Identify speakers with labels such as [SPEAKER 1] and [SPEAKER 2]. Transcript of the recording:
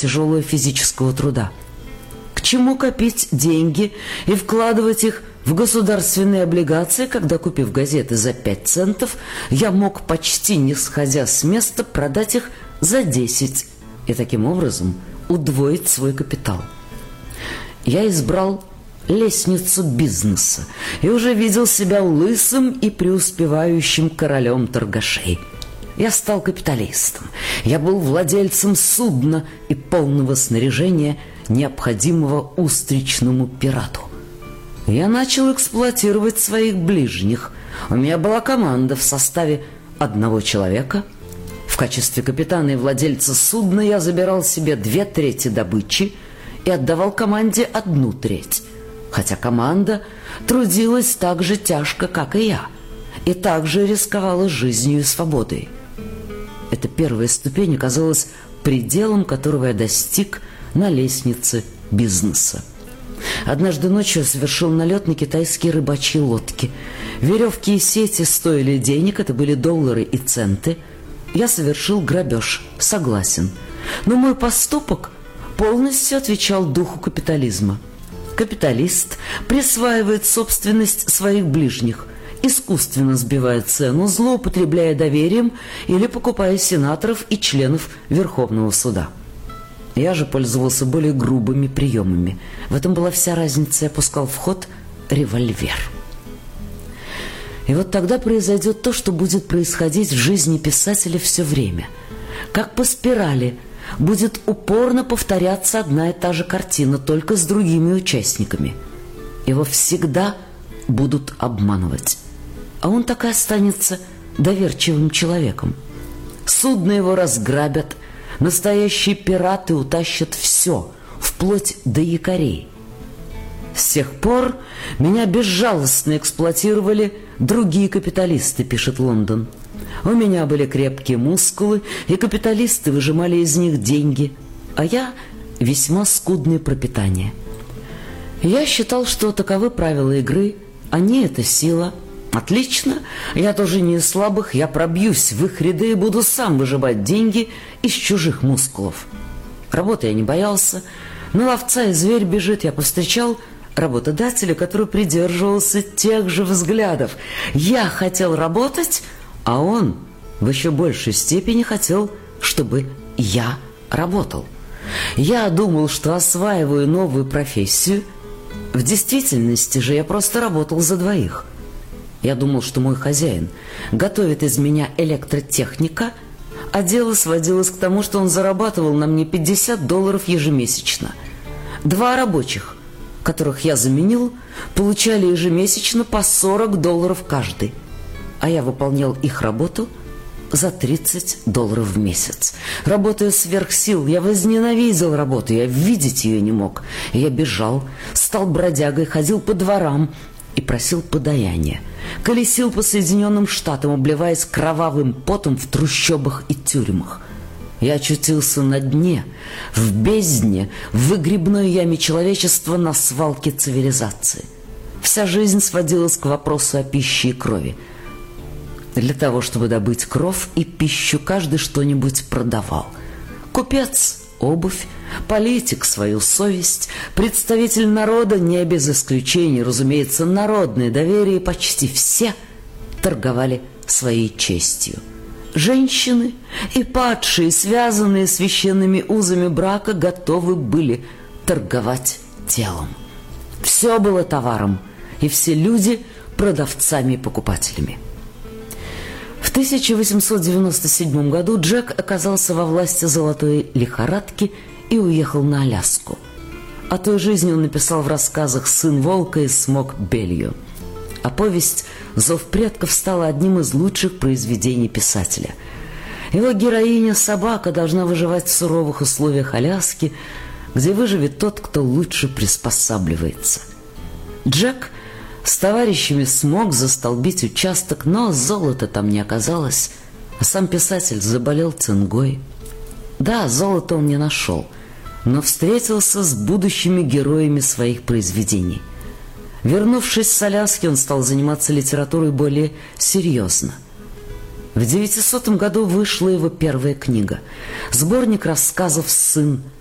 [SPEAKER 1] тяжелого физического труда. К чему копить деньги и вкладывать их в государственные облигации, когда, купив газеты за 5 центов, я мог, почти не сходя с места, продать их за 10 и таким образом удвоить свой капитал. Я избрал лестницу бизнеса и уже видел себя лысым и преуспевающим королем торгашей. Я стал капиталистом. Я был владельцем судна и полного снаряжения, необходимого устричному пирату. Я начал эксплуатировать своих ближних. У меня была команда в составе 1 человека. В качестве капитана и владельца судна я забирал себе 2/3 добычи и отдавал команде 1/3. Хотя команда трудилась так же тяжко, как и я, и также рисковала жизнью и свободой. Эта первая ступень оказалась пределом, которого я достиг на лестнице бизнеса. Однажды ночью я совершил налет на китайские рыбачьи лодки. Веревки и сети стоили денег, это были доллары и центы. Я совершил грабеж, согласен. Но мой поступок полностью отвечал духу капитализма. Капиталист присваивает собственность своих ближних, искусственно сбивая цену, злоупотребляя доверием или покупая сенаторов и членов Верховного суда. Я же пользовался более грубыми приемами. В этом была вся разница. Я пускал в ход револьвер. И вот тогда произойдет то, что будет происходить в жизни писателя все время. Как по спирали будет упорно повторяться одна и та же картина, только с другими участниками. Его всегда будут обманывать. А он так и останется доверчивым человеком. Судно его разграбят, настоящие пираты утащат все, вплоть до якорей. С тех пор меня безжалостно эксплуатировали другие капиталисты, пишет Лондон. У меня были крепкие мускулы, и капиталисты выжимали из них деньги, а я весьма скудное пропитание. Я считал, что таковы правила игры, они — это сила. Отлично, я тоже не из слабых, я пробьюсь в их ряды и буду сам выжимать деньги из чужих мускулов. Работы я не боялся. На ловца и зверь бежит. Я повстречал работодателя, который придерживался тех же взглядов. Я хотел работать, а он в еще большей степени хотел, чтобы я работал. Я думал, что осваиваю новую профессию. В действительности же я просто работал за двоих. Я думал, что мой хозяин готовит из меня электротехника, а дело сводилось к тому, что он зарабатывал на мне $50 ежемесячно. 2 рабочих, которых я заменил, получали ежемесячно по $40 каждый, а я выполнял их работу за $30 в месяц. Работая сверх сил, я возненавидел работу, я видеть ее не мог. Я бежал, стал бродягой, ходил по дворам и просил подаяния. Колесил по Соединенным Штатам, обливаясь кровавым потом в трущобах и тюрьмах. Я очутился на дне, в бездне, в выгребной яме человечества на свалке цивилизации. Вся жизнь сводилась к вопросу о пище и крови. Для того, чтобы добыть кровь и пищу, каждый что-нибудь продавал. Купец – обувь, политик – свою совесть, представитель народа, не без исключения, разумеется, народное доверие, почти все торговали своей честью. Женщины и падшие, связанные священными узами брака, готовы были торговать телом. Все было товаром, и все люди – продавцами и покупателями. В 1897 году Джек оказался во власти золотой лихорадки и уехал на Аляску. О той жизни он написал в рассказах «Сын волка» и «Смок Белью». А повесть «Зов предков» стала одним из лучших произведений писателя. Его героиня, собака, должна выживать в суровых условиях Аляски, где выживет тот, кто лучше приспосабливается. Джек с товарищами смог застолбить участок, но золота там не оказалось, а сам писатель заболел цингой. Да, золото он не нашел, но встретился с будущими героями своих произведений. Вернувшись с Аляски, он стал заниматься литературой более серьезно. В 1900 году вышла его первая книга – сборник рассказов «Сын